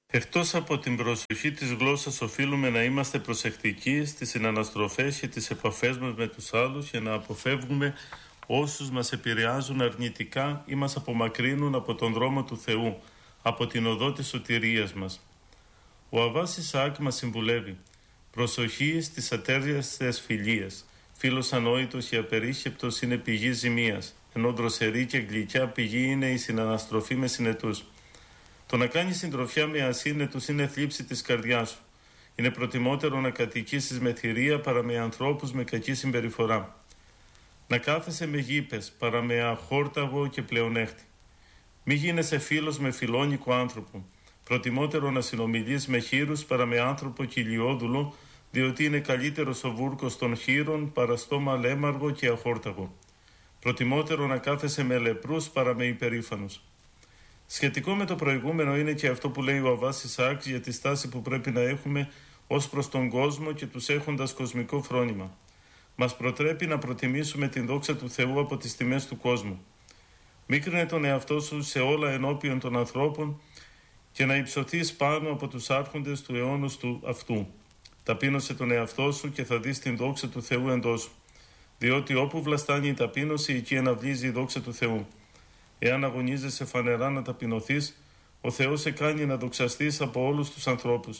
Εκτός από την προσοχή της γλώσσας, οφείλουμε να είμαστε προσεκτικοί στις συναναστροφές και τις επαφές μας με τους άλλους για να αποφεύγουμε όσους μας επηρεάζουν αρνητικά ή μας απομακρύνουν από τον δρόμο του Θεού, από την οδό της σωτηρίας μας. Ο Αββάς Ισαάκ μας συμβουλεύει: προσοχή στις ατέριαστες φιλίες. Φίλος ανόητος και απερίσκεπτος είναι πηγή ζημίας, ενώ δροσερή και γλυκιά πηγή είναι η συναναστροφή με συνετούς. Το να κάνεις συντροφιά με ασύνετους είναι θλίψη της καρδιάς σου. Είναι προτιμότερο να κατοικήσεις με θηρία παρά με ανθρώπους με κακή συμπεριφορά. Να κάθεσαι με γήπες παρά με αχόρταγο και πλεονέκτη. Μη γίνεσαι φίλος με φιλόνικο άνθρωπο. Προτιμότερο να συνομιλείς με χήρους παρά με άνθρωπο κοιλιόδουλο, διότι είναι καλύτερος ο βούρκος των χήρων παρά στόμα λέμαργο και αχόρταγο. Προτιμότερο να κάθεσαι με λεπρούς παρά με υπερήφανους. Σχετικό με το προηγούμενο είναι και αυτό που λέει ο Αββάς Ισαάκ για τη στάση που πρέπει να έχουμε ως προς τον κόσμο και τους έχοντας κοσμικό φρόνημα. Μας προτρέπει να προτιμήσουμε την δόξα του Θεού από τις τιμές του κόσμου. Μη κρίνε τον εαυτό σου σε όλα ενώπιον των ανθρώπων και να υψωθείς πάνω από τους άρχοντες του αιώνος του αυτού. Ταπείνωσε τον εαυτό σου και θα δεις την δόξα του Θεού εντός σου. Διότι όπου βλαστάνει η ταπείνωση, εκεί αναβλύζει η δόξα του Θεού. Εάν αγωνίζεσαι φανερά να ταπεινωθείς, ο Θεός σε κάνει να δοξαστείς από όλους τους ανθρώπους.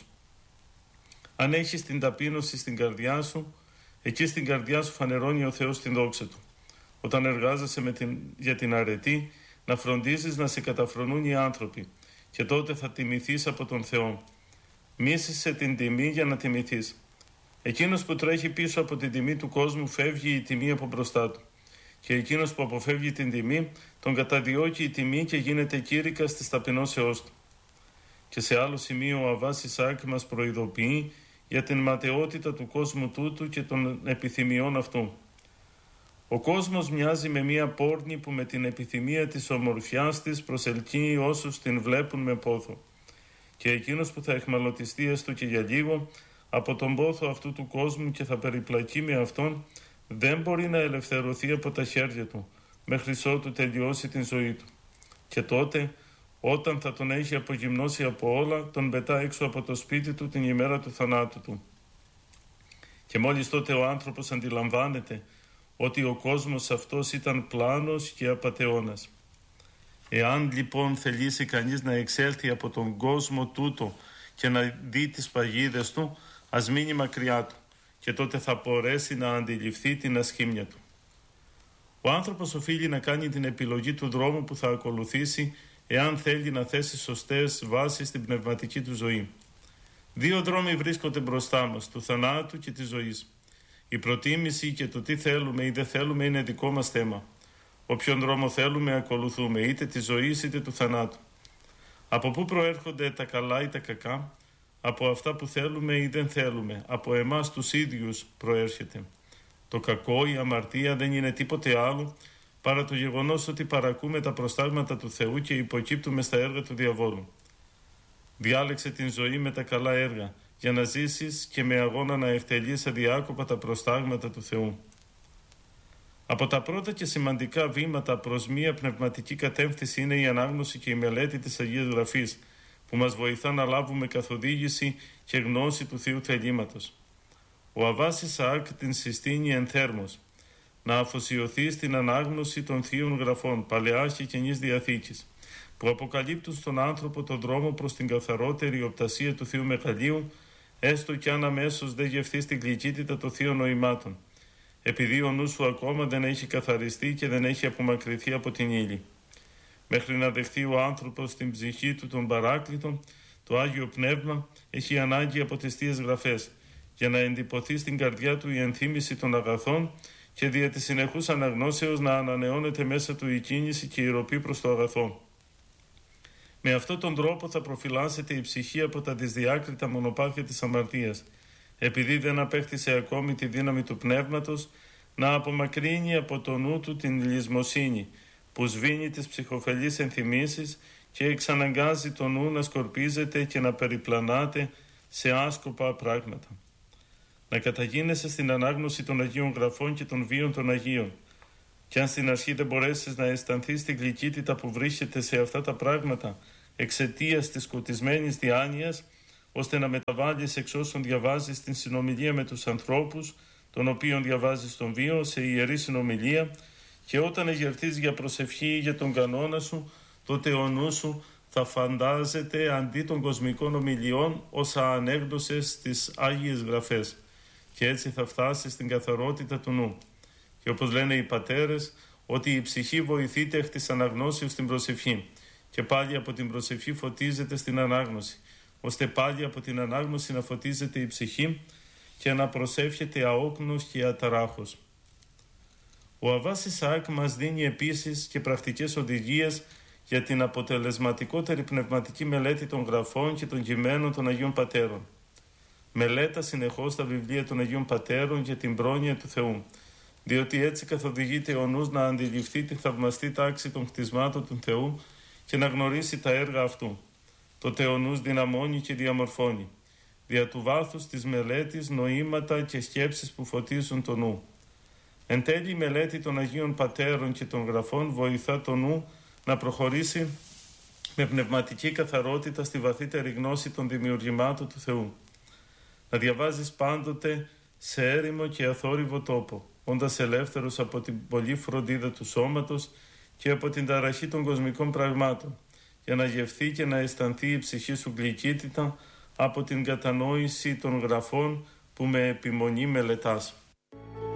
Αν έχεις την ταπείνωση στην καρδιά σου, εκεί στην καρδιά σου φανερώνει ο Θεός την δόξα Του. Όταν εργάζεσαι για την αρετή, να φροντίζεις να σε καταφρονούν οι άνθρωποι και τότε θα τιμηθείς από τον Θεό. Μίσησε την τιμή για να τιμηθείς. Εκείνος που τρέχει πίσω από την τιμή του κόσμου, φεύγει η τιμή από μπροστά του. Και εκείνος που αποφεύγει την τιμή, τον καταδιώκει η τιμή και γίνεται κήρυκας της ταπεινώσεώς του. Και σε άλλο σημείο ο Αββάς Ισαάκ μας προειδοποιεί για την ματαιότητα του κόσμου τούτου και των επιθυμιών αυτού. Ο κόσμος μοιάζει με μία πόρνη που με την επιθυμία της ομορφιάς της προσελκύει όσους την βλέπουν με πόθο. Και εκείνος που θα εχμαλωτιστεί έστω και για λίγο από τον πόθο αυτού του κόσμου και θα περιπλακεί με αυτόν, δεν μπορεί να ελευθερωθεί από τα χέρια του μέχρι ότου τελειώσει την ζωή του. Και τότε, όταν θα τον έχει απογυμνώσει από όλα, τον πετά έξω από το σπίτι του την ημέρα του θανάτου του. Και μόλις τότε ο άνθρωπος αντιλαμβάνεται ότι ο κόσμος αυτός ήταν πλάνος και απατεώνας. Εάν λοιπόν θελήσει κανείς να εξέλθει από τον κόσμο τούτο και να δει τις παγίδες του, ας μείνει μακριά του και τότε θα μπορέσει να αντιληφθεί την ασχήμια του. Ο άνθρωπος οφείλει να κάνει την επιλογή του δρόμου που θα ακολουθήσει εάν θέλει να θέσει σωστές βάσεις στην πνευματική του ζωή. Δύο δρόμοι βρίσκονται μπροστά μας, του θανάτου και της ζωής. Η προτίμηση και το τι θέλουμε ή δεν θέλουμε είναι δικό μας θέμα. Όποιον δρόμο θέλουμε ακολουθούμε, είτε της ζωής είτε του θανάτου. Από πού προέρχονται τα καλά ή τα κακά? Από αυτά που θέλουμε ή δεν θέλουμε, από εμάς τους ίδιους προέρχεται. Το κακό, η αμαρτία δεν είναι τίποτε άλλο παρά το γεγονός ότι παρακούμε τα προστάγματα του Θεού και υποκύπτουμε στα έργα του διαβόλου. Διάλεξε την ζωή με τα καλά έργα για να ζήσεις και με αγώνα να ευτελείς αδιάκοπα τα προστάγματα του Θεού. Από τα πρώτα και σημαντικά βήματα προς μία πνευματική κατεύθυνση είναι η ανάγνωση και η μελέτη της Αγίας Γραφής, που μας βοηθά να λάβουμε καθοδήγηση και γνώση του Θείου θελήματος. Ο Αββάς Ισαάκ την συστήνει ενθέρμος να αφοσιωθεί στην ανάγνωση των Θείων Γραφών, Παλαιάς και Καινής Διαθήκης, που αποκαλύπτουν στον άνθρωπο τον δρόμο προς την καθαρότερη οπτασία του Θείου Μεγαλείου, έστω κι αν αμέσως δεν γευθεί στην γλυκύτητα των Θείων Νοημάτων, επειδή ο νους σου ακόμα δεν έχει καθαριστεί και δεν έχει απομακρυνθεί από την ύλη. Μέχρι να δεχθεί ο άνθρωπος στην ψυχή του τον Παράκλητο, το Άγιο Πνεύμα έχει ανάγκη από τις Θείες Γραφές, για να εντυπωθεί στην καρδιά του η ενθύμηση των αγαθών και δια της συνεχούς αναγνώσεως να ανανεώνεται μέσα του η κίνηση και η ροπή προς το αγαθό. Με αυτόν τον τρόπο θα προφυλάσσεται η ψυχή από τα δυσδιάκριτα μονοπάτια της αμαρτίας, επειδή δεν απέκτησε ακόμη τη δύναμη του πνεύματος να απομακρύνει από το νου του την λησμοσύνη, που σβήνει τις ψυχοφελείς ενθυμίσεις και εξαναγκάζει το νου να σκορπίζεται και να περιπλανάται σε άσκοπα πράγματα. Να καταγίνεσαι στην ανάγνωση των Αγίων Γραφών και των βίων των Αγίων. Και αν στην αρχή δεν μπορέσεις να αισθανθείς την γλυκύτητα που βρίσκεται σε αυτά τα πράγματα, εξαιτίας της σκοτισμένης διάνοιας, ώστε να μεταβάλεις εξ όσων διαβάζεις την συνομιλία με τους ανθρώπους, των οποίων διαβάζεις τον βίο, σε ιερή συνομιλία, και όταν εγερθείς για προσευχή για τον κανόνα σου, τότε ο νους σου θα φαντάζεται αντί των κοσμικών ομιλιών όσα ανέγνωσες στις Άγιες Γραφές, και έτσι θα φτάσεις στην καθαρότητα του νου. Και όπως λένε οι πατέρες, ότι η ψυχή βοηθείται εκ της αναγνώσεως στην προσευχή, και πάλι από την προσευχή φωτίζεται στην ανάγνωση, ώστε πάλι από την ανάγνωση να φωτίζεται η ψυχή και να προσεύχεται αόκνος και αταράχος. Ο Αββάς Ισαάκ μας δίνει επίσης και πρακτικές οδηγίες για την αποτελεσματικότερη πνευματική μελέτη των γραφών και των κειμένων των Αγίων Πατέρων. Μελέτα συνεχώς τα βιβλία των Αγίων Πατέρων για την πρόνοια του Θεού, διότι έτσι καθοδηγείται ο νους να αντιληφθεί τη θαυμαστή τάξη των κτισμάτων του Θεού και να γνωρίσει τα έργα αυτού. Τότε ο νους δυναμώνει και διαμορφώνει, δια του βάθους της μελέτης, νοήματα και σκέψεις που φωτίζουν το νου. Εν τέλει, η μελέτη των Αγίων Πατέρων και των Γραφών βοηθά το νου να προχωρήσει με πνευματική καθαρότητα στη βαθύτερη γνώση των δημιουργημάτων του Θεού. Να διαβάζεις πάντοτε σε έρημο και αθόρυβο τόπο, όντας ελεύθερος από την πολλή φροντίδα του σώματος και από την ταραχή των κοσμικών πραγμάτων, για να γευθεί και να αισθανθεί η ψυχή σου γλυκύτητα από την κατανόηση των γραφών που με επιμονή μελετάς.